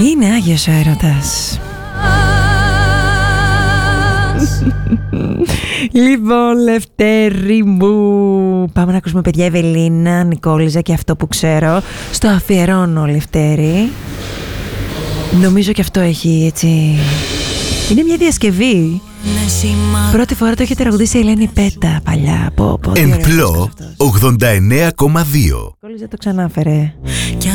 Είναι Άγιος ο έρωτας. Λοιπόν, Λευτέρη μου, πάμε να ακούσουμε, παιδιά, Ευελίνα, Νικόλιζα και Αυτό που ξέρω. Στο αφιερώνω, Λευτέρη. Νομίζω και αυτό έχει έτσι... Είναι μια διασκευή. Πρώτη φορά το είχε τραγουδήσει η Ελένη Πέτα παλιά. Εμπλό 89,2. Νικόλιζα το ξανάφερε. Κι